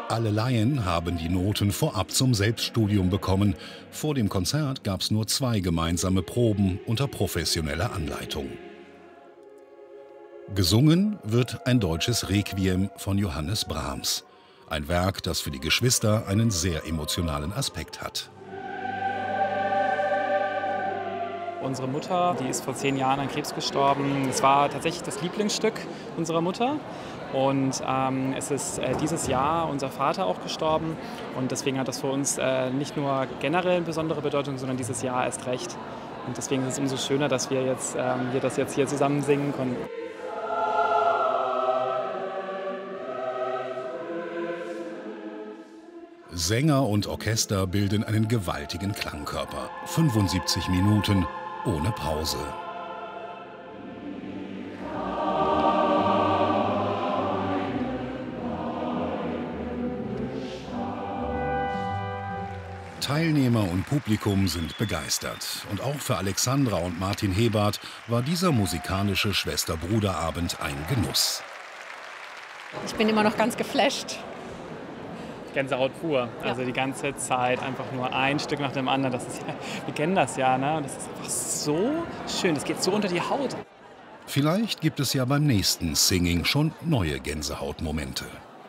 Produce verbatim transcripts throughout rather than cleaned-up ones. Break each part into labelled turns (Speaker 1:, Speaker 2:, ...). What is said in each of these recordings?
Speaker 1: Alle Laien haben die Noten vorab zum Selbststudium bekommen. Vor dem Konzert gab es nur zwei gemeinsame Proben unter professioneller Anleitung. Gesungen wird ein deutsches Requiem von Johannes Brahms. Ein Werk, das für die Geschwister einen sehr emotionalen Aspekt hat.
Speaker 2: Unsere Mutter, die ist vor zehn Jahren an Krebs gestorben. Es war tatsächlich das Lieblingsstück unserer Mutter. Und ähm, es ist äh, dieses Jahr unser Vater auch gestorben. Und deswegen hat das für uns äh, nicht nur generell eine besondere Bedeutung, sondern dieses Jahr erst recht. Und deswegen ist es umso schöner, dass wir, jetzt, ähm, wir das jetzt hier zusammen singen konnten.
Speaker 1: Sänger und Orchester bilden einen gewaltigen Klangkörper. fünfundsiebzig Minuten ohne Pause. Teilnehmer und Publikum sind begeistert. Und auch für Alexandra und Martin Hebert war dieser musikalische Schwester-Bruder-Abend ein Genuss.
Speaker 3: Ich bin immer noch ganz geflasht.
Speaker 2: Gänsehaut pur. Also die ganze Zeit einfach nur ein Stück nach dem anderen. Das ist ja, wir kennen das ja, ne? Das ist einfach so schön. Das geht so unter die Haut.
Speaker 1: Vielleicht gibt es ja beim nächsten Singing schon neue Gänsehautmomente.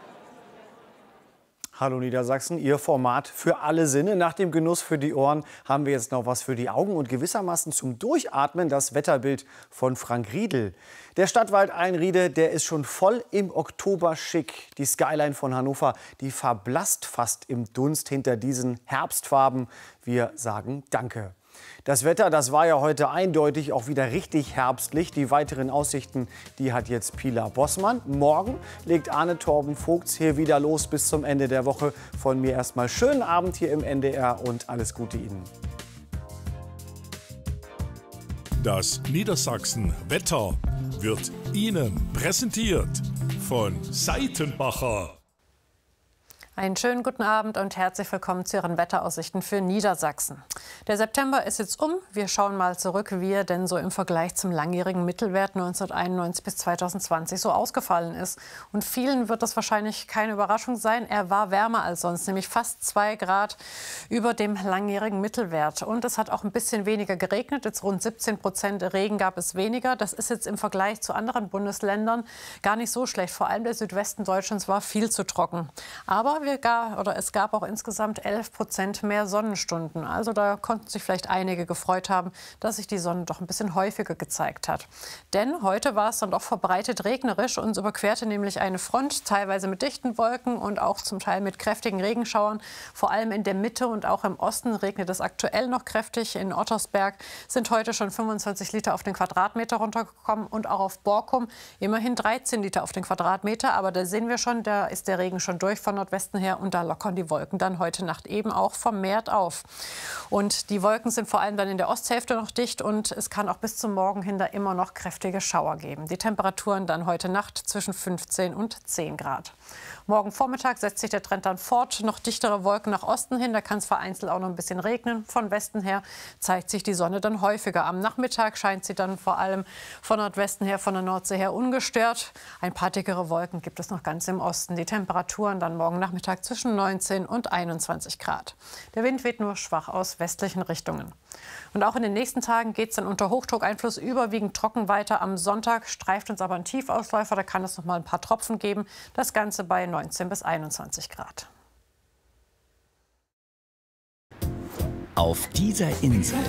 Speaker 4: Hallo Niedersachsen, Ihr Format für alle Sinne. Nach dem Genuss für die Ohren haben wir jetzt noch was für die Augen und gewissermaßen zum Durchatmen das Wetterbild von Frank Riedel. Der Stadtwald Einriede, der ist schon voll im Oktober schick. Die Skyline von Hannover, die verblasst fast im Dunst hinter diesen Herbstfarben. Wir sagen Danke. Das Wetter, das war ja heute eindeutig auch wieder richtig herbstlich. Die weiteren Aussichten, die hat jetzt Pila Bossmann. Morgen legt Arne Torben Vogts hier wieder los bis zum Ende der Woche. Von mir erstmal schönen Abend hier im N D R und alles Gute Ihnen.
Speaker 5: Das Niedersachsen Wetter wird Ihnen präsentiert von Seitenbacher.
Speaker 6: Einen schönen guten Abend und herzlich willkommen zu Ihren Wetteraussichten für Niedersachsen. Der September ist jetzt um. Wir schauen mal zurück, wie er denn so im Vergleich zum langjährigen Mittelwert neunzehnhunderteinundneunzig bis zweitausendzwanzig so ausgefallen ist. Und vielen wird das wahrscheinlich keine Überraschung sein. Er war wärmer als sonst, nämlich fast zwei Grad über dem langjährigen Mittelwert. Und es hat auch ein bisschen weniger geregnet. Jetzt rund siebzehn Prozent Regen gab es weniger. Das ist jetzt im Vergleich zu anderen Bundesländern gar nicht so schlecht. Vor allem der Südwesten Deutschlands war viel zu trocken. Aber wir gar, oder es gab auch insgesamt elf Prozent mehr Sonnenstunden. Also da konnten sich vielleicht einige gefreut haben, dass sich die Sonne doch ein bisschen häufiger gezeigt hat. Denn heute war es dann doch verbreitet regnerisch. Uns überquerte nämlich eine Front, teilweise mit dichten Wolken und auch zum Teil mit kräftigen Regenschauern. Vor allem in der Mitte und auch im Osten regnet es aktuell noch kräftig. In Ottersberg sind heute schon fünfundzwanzig Liter auf den Quadratmeter runtergekommen und auch auf Borkum immerhin dreizehn Liter auf den Quadratmeter. Aber da sehen wir schon, da ist der Regen schon durch von Nordwesten her und da lockern die Wolken dann heute Nacht eben auch vermehrt auf. Und die Wolken sind vor allem dann in der Osthälfte noch dicht und es kann auch bis zum Morgen hin da immer noch kräftige Schauer geben. Die Temperaturen dann heute Nacht zwischen fünfzehn und zehn Grad. Morgen Vormittag setzt sich der Trend dann fort. Noch dichtere Wolken nach Osten hin. Da kann es vereinzelt auch noch ein bisschen regnen. Von Westen her zeigt sich die Sonne dann häufiger. Am Nachmittag scheint sie dann vor allem von Nordwesten her, von der Nordsee her ungestört. Ein paar dickere Wolken gibt es noch ganz im Osten. Die Temperaturen dann morgen Nachmittag zwischen neunzehn und einundzwanzig Grad. Der Wind weht nur schwach aus westlichen Richtungen. Und auch in den nächsten Tagen geht es dann unter Hochdruckeinfluss überwiegend trocken weiter. Am Sonntag streift uns aber ein Tiefausläufer. Da kann es noch mal ein paar Tropfen geben. Das Ganze bei neunzehn bis einundzwanzig Grad.
Speaker 7: Auf dieser Insel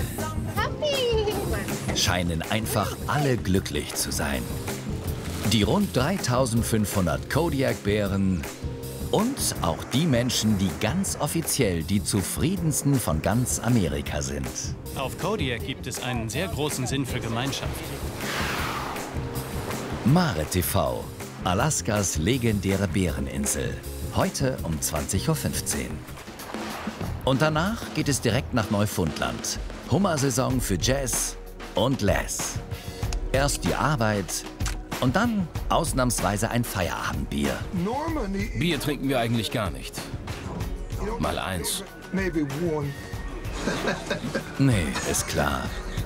Speaker 7: scheinen einfach alle glücklich zu sein. Die rund dreitausendfünfhundert Kodiak-Bären und auch die Menschen, die ganz offiziell die zufriedensten von ganz Amerika sind.
Speaker 8: Auf Kodiak gibt es einen sehr großen Sinn für Gemeinschaft.
Speaker 7: Mare T V, Alaskas legendäre Bäreninsel. Heute um zwanzig Uhr fünfzehn. Und danach geht es direkt nach Neufundland. Hummersaison für Jazz und Les. Erst die Arbeit und dann ausnahmsweise ein Feierabendbier.
Speaker 9: Bier trinken wir eigentlich gar nicht. Mal eins.
Speaker 7: Nee, ist klar.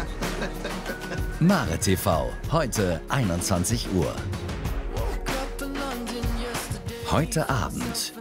Speaker 7: Mare T V, heute einundzwanzig Uhr. Heute Abend